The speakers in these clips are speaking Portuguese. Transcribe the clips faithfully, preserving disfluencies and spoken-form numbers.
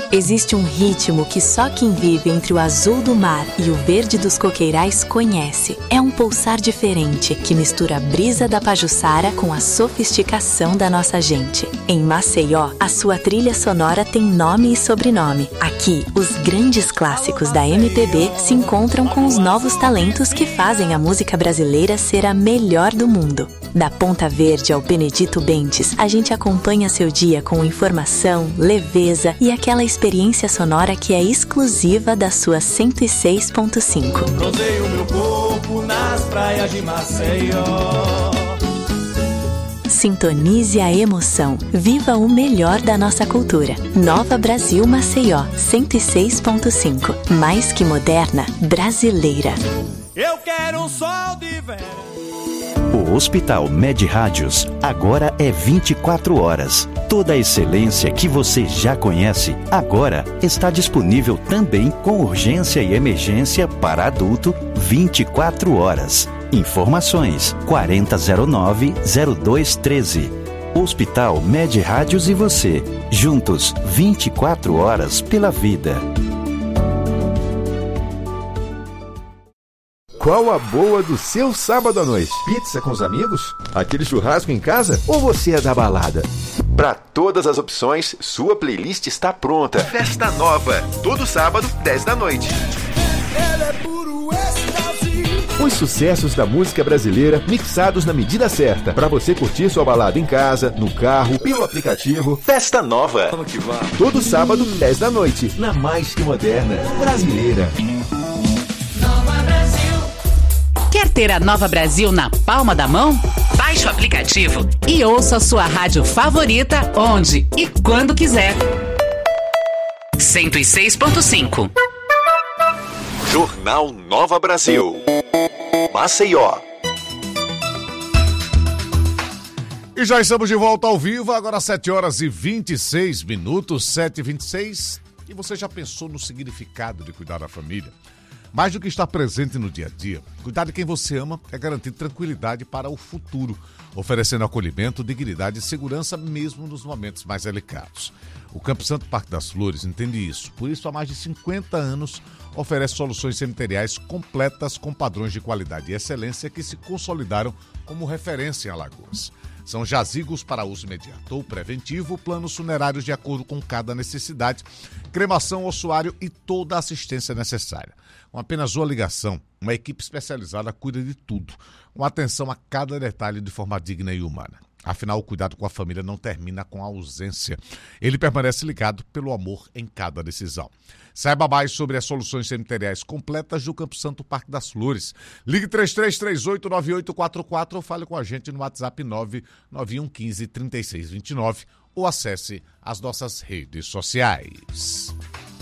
Existe um ritmo que só quem vive entre o azul do mar e o verde dos coqueirais conhece. É um pulsar diferente que mistura a brisa da Pajuçara com a sofisticação da nossa gente. Em Maceió, a sua trilha sonora tem nome e sobrenome. Aqui, os grandes clássicos da M P B se encontram com os novos talentos que fazem a música brasileira ser a melhor do mundo. Da Ponta Verde ao Benedito Bentes, a gente acompanha seu dia com informação, leveza e aquela experiência sonora que é exclusiva da sua cento e seis ponto cinco. Bronzeio meu corpo nas praias de Maceió. Sintonize a emoção. Viva o melhor da nossa cultura. Nova Brasil Maceió, cento e seis ponto cinco. Mais que moderna, brasileira. Eu quero um sol de verão. O Hospital Med Rádios agora é vinte e quatro horas. Toda a excelência que você já conhece agora está disponível também com urgência e emergência para adulto vinte e quatro horas. Informações quarenta zero nove zero dois treze. Hospital Med Rádios e você, juntos vinte e quatro horas pela vida. Qual a boa do seu sábado à noite? Pizza com os amigos? Aquele churrasco em casa? Ou você é da balada? Para todas as opções, sua playlist está pronta. Festa Nova, todo sábado, dez da noite. Os sucessos da música brasileira mixados na medida certa, para você curtir sua balada em casa, no carro, pelo aplicativo. Festa Nova, todo sábado, dez da noite, na mais que moderna brasileira. Quer ter a Nova Brasil na palma da mão? Baixe o aplicativo e ouça a sua rádio favorita onde e quando quiser. cento e seis ponto cinco. Jornal Nova Brasil. Maceió. E já estamos de volta ao vivo, agora sete horas e vinte e seis minutos, sete e vinte e seis. E você já pensou no significado de cuidar da família? Mais do que estar presente no dia a dia, cuidar de quem você ama é garantir tranquilidade para o futuro, oferecendo acolhimento, dignidade e segurança mesmo nos momentos mais delicados. O Campo Santo Parque das Flores entende isso, por isso há mais de cinquenta anos oferece soluções cemiteriais completas com padrões de qualidade e excelência que se consolidaram como referência em Alagoas. São jazigos para uso imediato ou preventivo, planos funerários de acordo com cada necessidade, cremação, ossuário e toda a assistência necessária. Com apenas uma ligação, uma equipe especializada cuida de tudo, com atenção a cada detalhe de forma digna e humana. Afinal, o cuidado com a família não termina com a ausência. Ele permanece ligado pelo amor em cada decisão. Saiba mais sobre as soluções cemiteriais completas do Campo Santo Parque das Flores. Ligue três três três oito nove oito quatro quatro ou fale com a gente no WhatsApp nove nove um um cinco, três seis dois nove ou acesse as nossas redes sociais.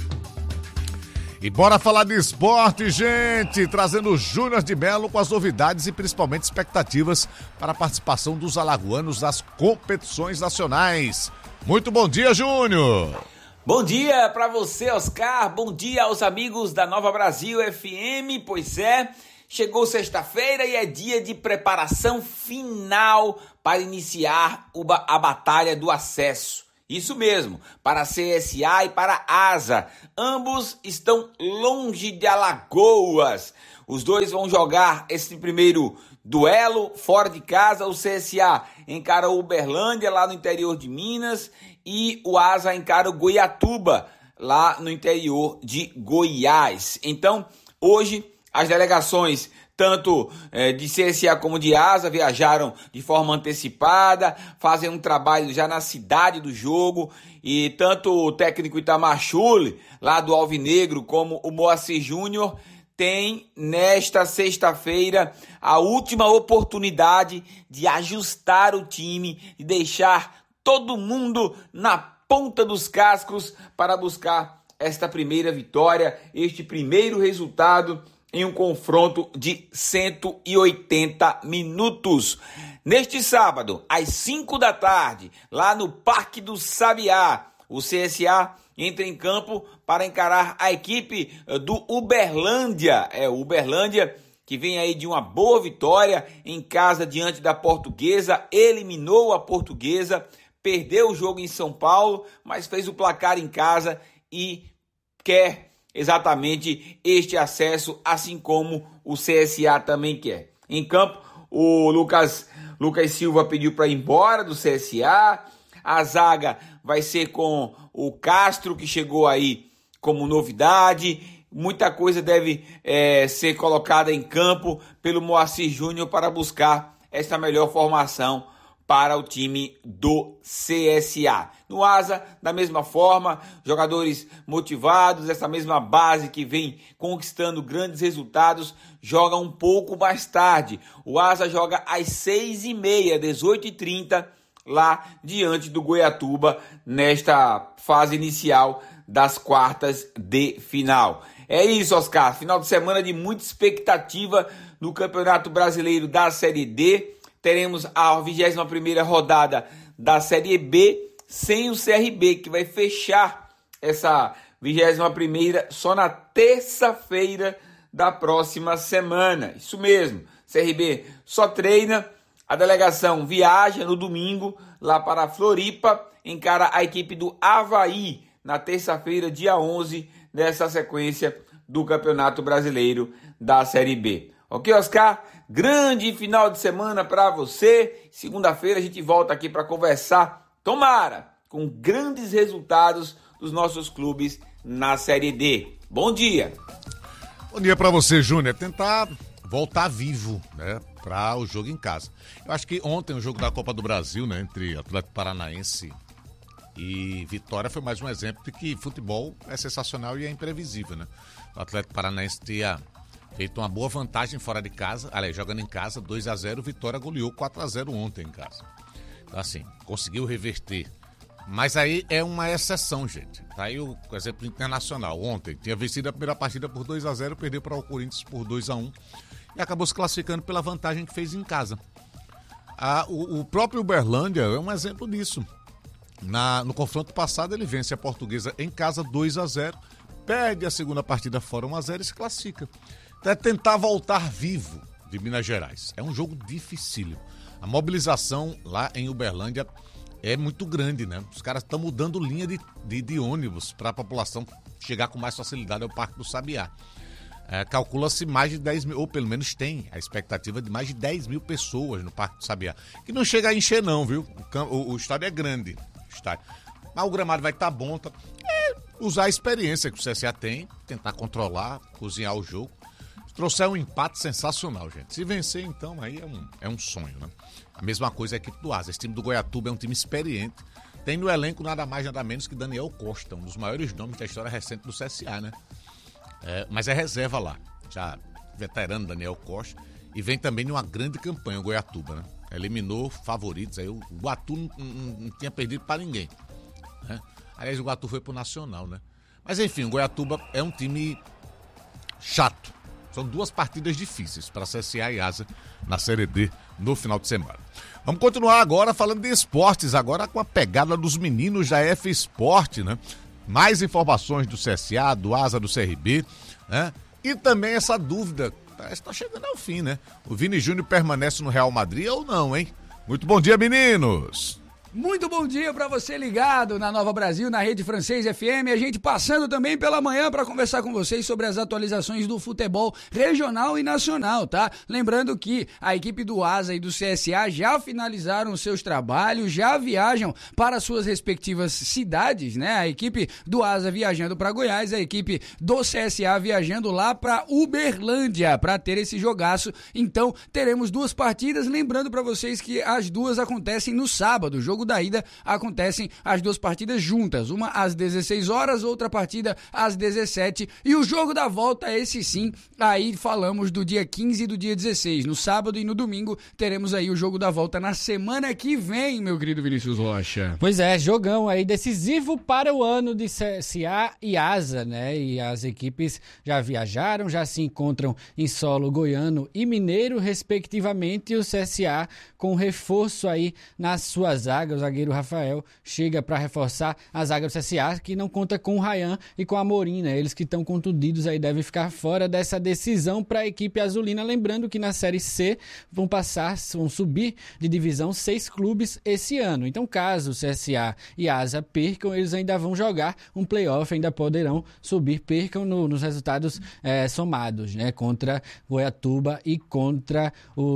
E bora falar de esporte, gente! Trazendo o Júnior de Melo com as novidades e principalmente expectativas para a participação dos alagoanos nas competições nacionais. Muito bom dia, Júnior! Bom dia para você, Oscar. Bom dia aos amigos da Nova Brasil F M. Pois é, chegou sexta-feira e é dia de preparação final para iniciar a batalha do acesso. Isso mesmo, para a C S A e para a ASA. Ambos estão longe de Alagoas. Os dois vão jogar esse primeiro duelo fora de casa. O C S A encara o Uberlândia, lá no interior de Minas, e o ASA encara o Goiatuba, lá no interior de Goiás. Então, hoje, as delegações tanto é, de C S A como de ASA viajaram de forma antecipada, fazem um trabalho já na cidade do jogo, e tanto o técnico Itamar Schulli, lá do Alvinegro, como o Moacir Júnior, tem nesta sexta-feira a última oportunidade de ajustar o time, de deixar todo mundo na ponta dos cascos para buscar esta primeira vitória, este primeiro resultado em um confronto de cento e oitenta minutos. Neste sábado, às cinco da tarde, lá no Parque do Sabiá, o C S A entra em campo para encarar a equipe do Uberlândia. É o Uberlândia que vem aí de uma boa vitória em casa diante da Portuguesa, eliminou a Portuguesa, perdeu o jogo em São Paulo, mas fez o placar em casa e quer exatamente este acesso, assim como o C S A também quer. Em campo, o Lucas, Lucas Silva pediu para ir embora do C S A. A zaga vai ser com o Castro, que chegou aí como novidade. Muita coisa deve é, ser colocada em campo pelo Moacir Júnior para buscar esta melhor formação para o time do C S A. No Asa, da mesma forma, jogadores motivados, essa mesma base que vem conquistando grandes resultados, joga um pouco mais tarde. O Asa joga às seis e meia, dezoito e trinta, lá diante do Goiatuba, nesta fase inicial das quartas de final. É isso, Oscar. Final de semana de muita expectativa no Campeonato Brasileiro da Série D. Teremos a vigésima primeira rodada da Série B sem o C R B, que vai fechar essa vigésima primeira só na terça-feira da próxima semana. Isso mesmo, C R B só treina. A delegação viaja no domingo lá para Floripa, encara a equipe do Avaí na terça-feira, dia onze, nessa sequência do Campeonato Brasileiro da Série B. Ok, Oscar? Grande final de semana para você. Segunda-feira a gente volta aqui para conversar, tomara, com grandes resultados dos nossos clubes na Série D. Bom dia. Bom dia para você, Júnior. Tentar voltar vivo, né, para o jogo em casa. Eu acho que ontem o jogo da Copa do Brasil, né, entre Atlético Paranaense e Vitória, foi mais um exemplo de que futebol é sensacional e é imprevisível, né? O Atlético Paranaense tinha feito uma boa vantagem fora de casa, aliás, jogando em casa, dois a zero, Vitória goleou quatro a zero ontem em casa. Então, assim, conseguiu reverter. Mas aí é uma exceção, gente. Tá aí o exemplo internacional. Ontem tinha vencido a primeira partida por dois a zero, perdeu para o Corinthians por dois a um e acabou se classificando pela vantagem que fez em casa. Ah, o, o próprio Uberlândia é um exemplo disso. Na, no confronto passado ele vence a Portuguesa em casa dois a zero, perde a segunda partida fora um a zero e se classifica. Então é tentar voltar vivo de Minas Gerais. É um jogo dificílimo. A mobilização lá em Uberlândia é muito grande, né? Os caras estão mudando linha de, de, de ônibus para a população chegar com mais facilidade ao Parque do Sabiá. É, calcula-se mais de dez mil, ou pelo menos tem a expectativa de mais de dez mil pessoas no Parque do Sabiá. Que não chega a encher não, viu? O, o, o estádio é grande. O estádio. Mas o gramado vai estar bom. Tá... É usar a experiência que o C S A tem, tentar controlar, cozinhar o jogo. Se trouxer um empate sensacional, gente. Se vencer, então, aí é um, é um sonho, né? A mesma coisa é a equipe do Asa. Esse time do Goiatuba é um time experiente. Tem no elenco nada mais, nada menos que Daniel Costa, um dos maiores nomes da história recente do C S A, né? É, mas é reserva lá, já veterano Daniel Costa, e vem também de uma grande campanha o Goiatuba, né? Eliminou favoritos, aí o Iguatu não, não, não tinha perdido para ninguém, né? Aliás, o Iguatu foi pro Nacional, né? Mas enfim, o Goiatuba é um time chato. São duas partidas difíceis para C S A e Asa na Série D no final de semana. Vamos continuar agora falando de esportes, agora com a pegada dos meninos da F Sport, né? Mais informações do C S A, do Asa, do C R B, né? E também essa dúvida, está chegando ao fim, né? O Vini Júnior permanece no Real Madrid ou não, hein? Muito bom dia, meninos! Muito bom dia para você ligado na Nova Brasil, na Rede Francês F M, a gente passando também pela manhã para conversar com vocês sobre as atualizações do futebol regional e nacional, tá? Lembrando que a equipe do Asa e do C S A já finalizaram os seus trabalhos, já viajam para suas respectivas cidades, né? A equipe do Asa viajando para Goiás, a equipe do C S A viajando lá para Uberlândia para ter esse jogaço. Então, teremos duas partidas, lembrando para vocês que as duas acontecem no sábado, o jogo da ida acontecem as duas partidas juntas, uma às dezesseis horas, outra partida às dezessete, e o jogo da volta, esse sim, aí falamos do dia quinze e do dia dezesseis, no sábado e no domingo teremos aí o jogo da volta na semana que vem, meu querido Vinícius Rocha. Pois é, jogão aí decisivo para o ano de C S A e Asa, né, e as equipes já viajaram, já se encontram em solo goiano e mineiro respectivamente, e o C S A com reforço aí na sua zaga, o zagueiro Rafael, chega para reforçar a zaga do C S A, que não conta com o Ryan e com a Amorim, né? Eles que estão contundidos aí devem ficar fora dessa decisão para a equipe azulina. Lembrando que na Série C vão passar, vão subir de divisão seis clubes esse ano. Então, caso o C S A e a Asa percam, eles ainda vão jogar um playoff, ainda poderão subir, percam no, nos resultados é, somados, né? Contra Goiatuba e contra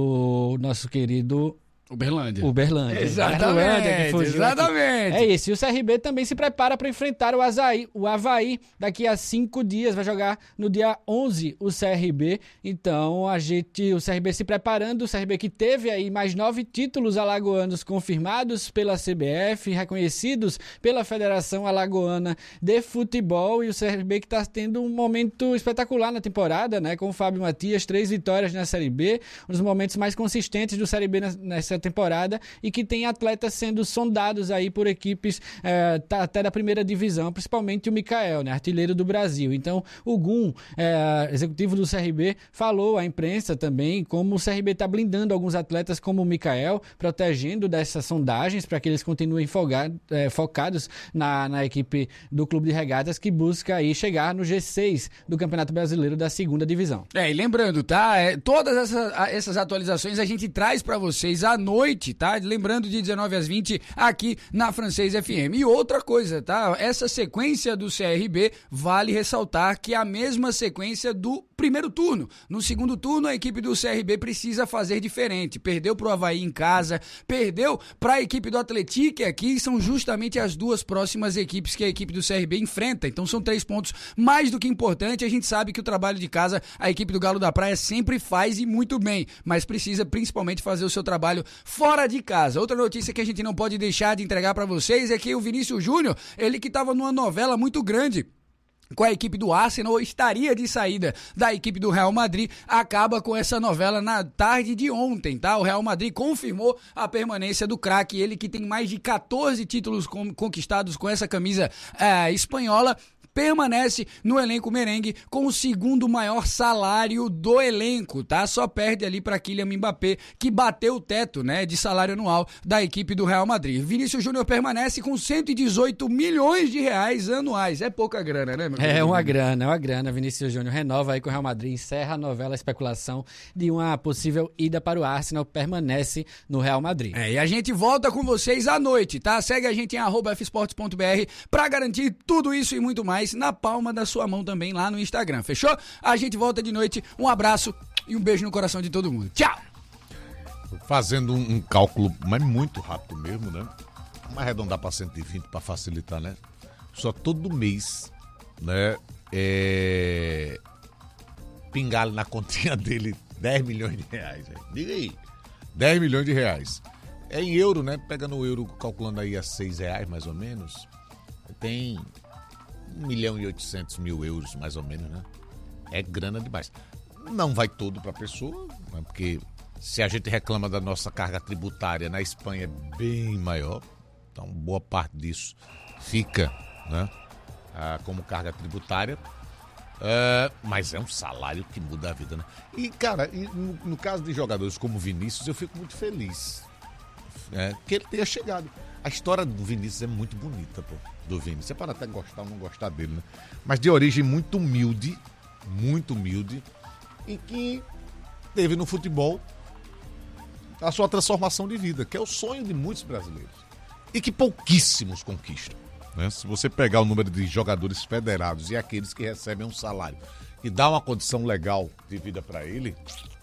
o nosso querido... Uberlândia. Uberlândia. Exatamente, que exatamente. É isso. E o C R B também se prepara para enfrentar o, Azaí, o Avaí daqui a cinco dias. Vai jogar no dia onze o C R B. Então, a gente, o C R B se preparando. O C R B que teve aí mais nove títulos alagoanos confirmados pela C B F, reconhecidos pela Federação Alagoana de Futebol. E o C R B que está tendo um momento espetacular na temporada, né? Com o Fábio Matias, três vitórias na Série B. Um dos momentos mais consistentes do Série B nessa temporada e que tem atletas sendo sondados aí por equipes é, tá, até da primeira divisão, principalmente o Mikael, né, artilheiro do Brasil. Então o Gum, é, executivo do C R B, falou à imprensa também como o C R B está blindando alguns atletas como o Mikael, protegendo dessas sondagens para que eles continuem folgado, é, focados na, na equipe do Clube de Regatas, que busca aí chegar no G seis do Campeonato Brasileiro da segunda divisão. É, e lembrando, tá, é, todas essas, essas atualizações a gente traz para vocês à noite noite, tá? Lembrando, de dezenove às vinte, aqui na Francês F M. E outra coisa, tá? Essa sequência do C R B, vale ressaltar que é a mesma sequência do primeiro turno. No segundo turno, a equipe do C R B precisa fazer diferente. Perdeu pro Avaí em casa, perdeu para a equipe do Atlético aqui, são justamente as duas próximas equipes que a equipe do C R B enfrenta. Então são três pontos mais do que importante. A gente sabe que o trabalho de casa, a equipe do Galo da Praia sempre faz e muito bem, mas precisa principalmente fazer o seu trabalho fora de casa. Outra notícia que a gente não pode deixar de entregar para vocês é que o Vinícius Júnior, ele que estava numa novela muito grande com a equipe do Arsenal, ou estaria de saída da equipe do Real Madrid, acaba com essa novela na tarde de ontem, tá? O Real Madrid confirmou a permanência do craque, ele que tem mais de catorze títulos conquistados com essa camisa é, espanhola, permanece no elenco merengue com o segundo maior salário do elenco, tá? Só perde ali para Kylian Mbappé, que bateu o teto, né, de salário anual da equipe do Real Madrid. Vinícius Júnior permanece com cento e dezoito milhões de reais anuais. É pouca grana, né, meu querido? É uma grana, é uma grana. Vinícius Júnior renova aí com o Real Madrid, encerra a novela, a especulação de uma possível ida para o Arsenal, permanece no Real Madrid. É, e a gente volta com vocês à noite, tá? Segue a gente em arroba f sports ponto b r para garantir tudo isso e muito mais na palma da sua mão também lá no Instagram, fechou? A gente volta de noite, um abraço e um beijo no coração de todo mundo. Tchau! Fazendo um, um cálculo, mas muito rápido mesmo, né? Vamos arredondar para cento e vinte para facilitar, né? Só todo mês, né? É... pingar na continha dele dez milhões de reais. Véio. Diga aí, dez milhões de reais. É em euro, né? Pegando o euro, calculando aí a seis reais mais ou menos, tem um milhão e oitocentos mil euros, mais ou menos, né? É grana demais. Não vai todo para a pessoa, né? Porque se a gente reclama da nossa carga tributária, na Espanha é bem maior. Então, boa parte disso fica, né, ah, como carga tributária. Uh, mas é um salário que muda a vida, né? E, cara, e no, no caso de jogadores como Vinícius, eu fico muito feliz, né, que ele tenha chegado. A história do Vinícius é muito bonita, pô, do Vini. Você pode até gostar ou não gostar dele, né? Mas de origem muito humilde, muito humilde, e que teve no futebol a sua transformação de vida, que é o sonho de muitos brasileiros. E que pouquíssimos conquistam, né? Se você pegar o número de jogadores federados e aqueles que recebem um salário e dá uma condição legal de vida para ele,